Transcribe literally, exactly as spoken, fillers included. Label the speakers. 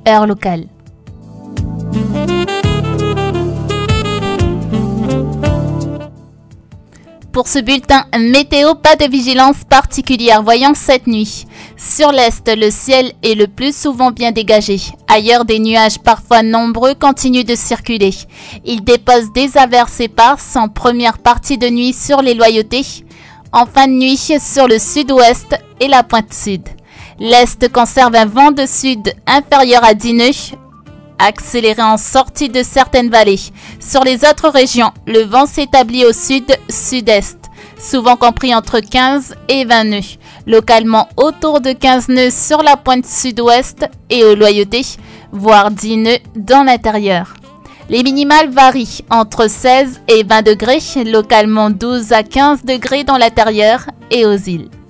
Speaker 1: heure locale. Pour ce bulletin météo, pas de vigilance particulière voyant cette nuit. Sur l'est, le ciel est le plus souvent bien dégagé. Ailleurs, des nuages parfois nombreux continuent de circuler. Ils déposent des averses éparses en première partie de nuit sur les loyautés, en fin de nuit sur le sud-ouest et la pointe sud. L'est conserve un vent de sud inférieur à dix nœuds, accéléré en sortie de certaines vallées. Sur les autres régions, le vent s'établit au sud-sud-est, souvent compris entre quinze et vingt nœuds, localement autour de quinze nœuds sur la pointe sud-ouest et aux loyautés, voire dix nœuds dans l'intérieur. Les minimales varient entre seize et vingt degrés, localement douze à quinze degrés dans l'intérieur et aux îles.